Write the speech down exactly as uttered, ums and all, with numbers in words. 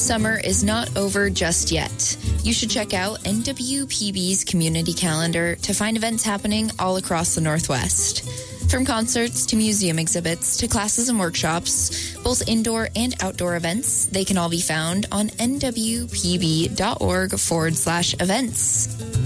Summer is not over just yet. You should check out N W P B's community calendar to find events happening all across the Northwest. From concerts to museum exhibits to classes and workshops, both indoor and outdoor events, they can all be found on nwpb.org forward slash events.